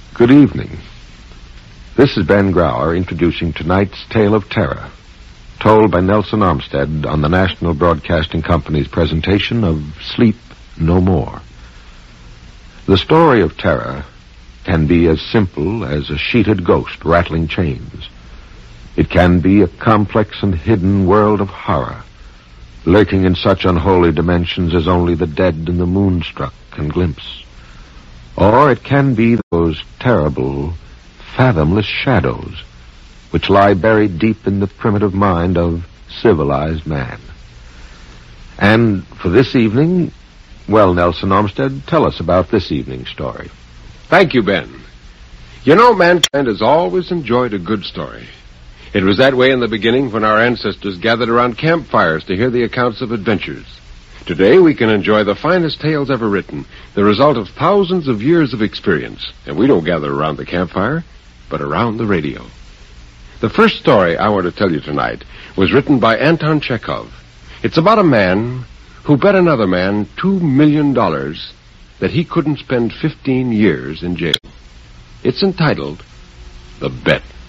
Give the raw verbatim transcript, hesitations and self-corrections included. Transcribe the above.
Good evening. This is Ben Grauer introducing tonight's tale of terror, told by Nelson Armstead on the National Broadcasting Company's presentation of Sleep No More. The story of terror can be as simple as a sheeted ghost rattling chains. It can be a complex and hidden world of horror, lurking in such unholy dimensions as only the dead and the moonstruck can glimpse. Or it can be those terrible, fathomless shadows which lie buried deep in the primitive mind of civilized man. And for this evening, well, Nelson Armstead, tell us about this evening's story. Thank you, Ben. You know, mankind has always enjoyed a good story. It was that way in the beginning when our ancestors gathered around campfires to hear the accounts of adventures. Today we can enjoy the finest tales ever written, the result of thousands of years of experience. And we don't gather around the campfire, but around the radio. The first story I want to tell you tonight was written by Anton Chekhov. It's about a man who bet another man two million dollars that he couldn't spend fifteen years in jail. It's entitled The Bet.